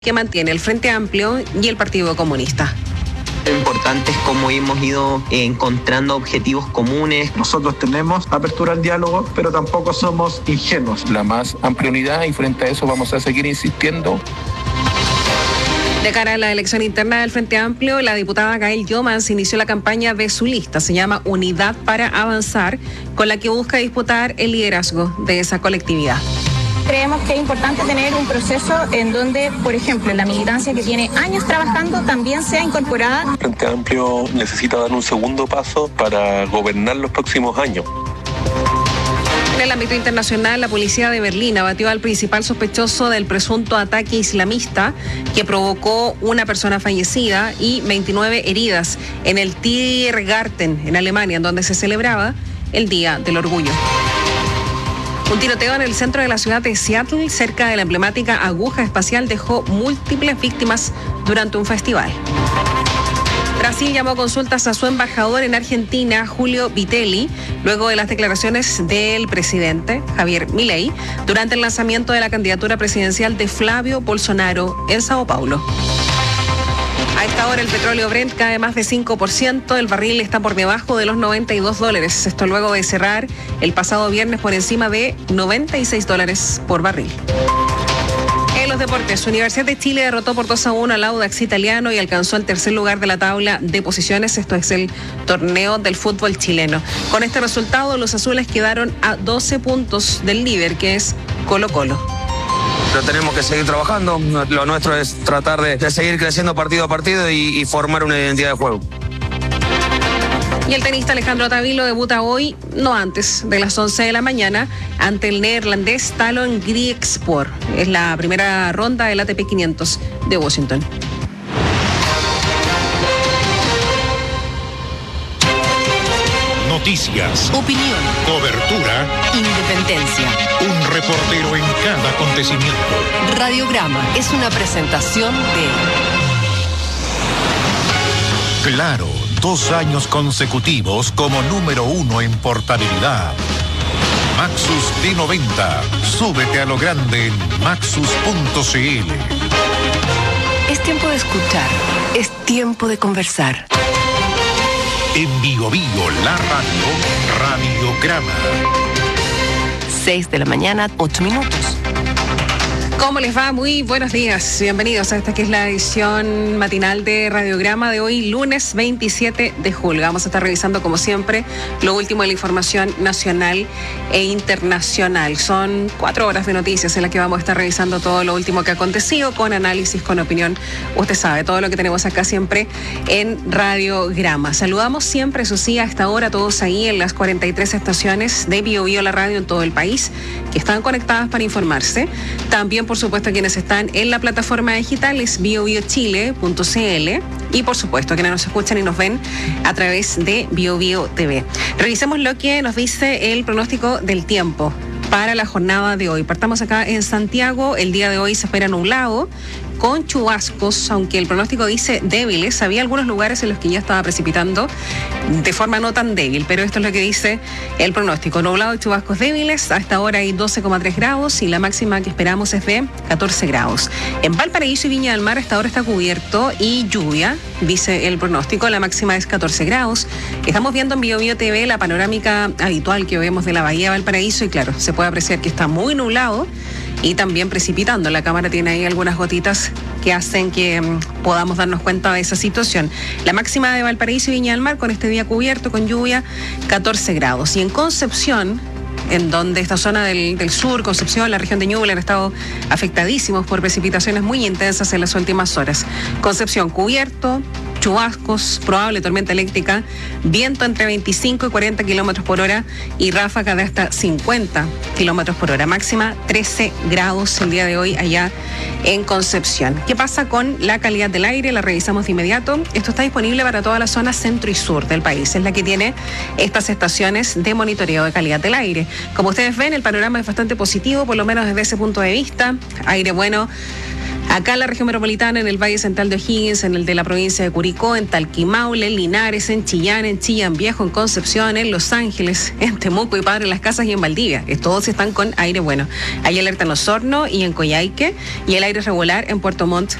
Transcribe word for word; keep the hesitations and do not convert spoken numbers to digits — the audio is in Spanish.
que mantiene el Frente Amplio y el Partido Comunista. Lo importante es cómo hemos ido encontrando objetivos comunes. Nosotros tenemos apertura al diálogo, pero tampoco somos ingenuos. La más amplia unidad, y frente a eso vamos a seguir insistiendo. De cara a la elección interna del Frente Amplio, la diputada Gael Yomans inició la campaña de su lista, se llama Unidad para Avanzar, con la que busca disputar el liderazgo de esa colectividad. Creemos que es importante tener un proceso en donde, por ejemplo, la militancia que tiene años trabajando también sea incorporada. El Frente Amplio necesita dar un segundo paso para gobernar los próximos años. En el ámbito internacional, la policía de Berlín abatió al principal sospechoso del presunto ataque islamista que provocó una persona fallecida y veintinueve heridas en el Tiergarten, en Alemania, en donde se celebraba el Día del Orgullo. Un tiroteo en el centro de la ciudad de Seattle, cerca de la emblemática aguja espacial, dejó múltiples víctimas durante un festival. Brasil llamó a consultas a su embajador en Argentina, Julio Vitelli, luego de las declaraciones del presidente Javier Milei durante el lanzamiento de la candidatura presidencial de Flavio Bolsonaro en Sao Paulo. A esta hora el petróleo Brent cae más de cinco por ciento, el barril está por debajo de los noventa y dos dólares, esto luego de cerrar el pasado viernes por encima de noventa y seis dólares por barril. En los deportes, Universidad de Chile derrotó por dos a uno al Audax italiano y alcanzó el tercer lugar de la tabla de posiciones. Esto es el torneo del fútbol chileno. Con este resultado, los azules quedaron a doce puntos del líder, que es Colo-Colo. Pero tenemos que seguir trabajando. Lo nuestro es tratar de, de seguir creciendo partido a partido y, y formar una identidad de juego. Y el tenista Alejandro Tavilo debuta hoy, no antes de las once de la mañana, ante el neerlandés Talon Griekspoor. Es la primera ronda del A T P quinientos de Washington. Noticias, opinión, cobertura, independencia. Un reportero en cada acontecimiento. Radiograma es una presentación de Claro, dos años consecutivos como número uno en portabilidad. Maxus D noventa. Súbete a lo grande en maxus punto c l. Es tiempo de escuchar, es tiempo de conversar. En Bio Bio, la radio, Radiograma. seis de la mañana, ocho minutos. ¿Cómo les va? Muy buenos días. Bienvenidos a esta que es la edición matinal de Radiograma de hoy, lunes veintisiete de julio. Vamos a estar revisando, como siempre, lo último de la información nacional e internacional. Son cuatro horas de noticias en las que vamos a estar revisando todo lo último que ha acontecido, con análisis, con opinión. Usted sabe, todo lo que tenemos acá siempre en Radiograma. Saludamos siempre, eso sí, a esta hora, todos ahí en las cuarenta y tres estaciones de Bio Bio, la radio en todo el país, que están conectadas para informarse. También, por supuesto, quienes están en la plataforma digital es bio bio chile punto c l y, por supuesto, quienes nos escuchan y nos ven a través de Bio Bio T V. Revisemos lo que nos dice el pronóstico del tiempo para la jornada de hoy. Partamos acá en Santiago. El día de hoy se espera nublado con chubascos, aunque el pronóstico dice débiles. Había algunos lugares en los que ya estaba precipitando de forma no tan débil, pero esto es lo que dice el pronóstico. Nublado y chubascos débiles. A esta hora hay doce coma tres grados y la máxima que esperamos es de catorce grados. En Valparaíso y Viña del Mar esta hora está cubierto y lluvia, dice el pronóstico. La máxima es catorce grados. Estamos viendo en Bio Bio T V la panorámica habitual que vemos de la Bahía de Valparaíso y, claro, se puede apreciar que está muy nublado y también precipitando. La cámara tiene ahí algunas gotitas que hacen que um, podamos darnos cuenta de esa situación. La máxima de Valparaíso y Viña del Mar, con este día cubierto, con lluvia, catorce grados. Y en Concepción, en donde esta zona del, del sur, Concepción, la región de Ñuble, han estado afectadísimos por precipitaciones muy intensas en las últimas horas. Concepción cubierto, chubascos, probable tormenta eléctrica, viento entre veinticinco y cuarenta kilómetros por hora y ráfaga de hasta cincuenta kilómetros por hora. Máxima trece grados el día de hoy allá en Concepción. ¿Qué pasa con la calidad del aire? La revisamos de inmediato. Esto está disponible para toda la zona centro y sur del país. Es la que tiene estas estaciones de monitoreo de calidad del aire. Como ustedes ven, el panorama es bastante positivo, por lo menos desde ese punto de vista. Aire bueno Acá en la región metropolitana, en el Valle Central de O'Higgins, en el de la provincia de Curicó, en Talquimaule, en Linares, en Chillán, en Chillán Viejo, en Concepción, en Los Ángeles, en Temuco y Padre Las Casas y en Valdivia. Todos están con aire bueno. Hay alerta en Osorno y en Coyhaique y el aire regular en Puerto Montt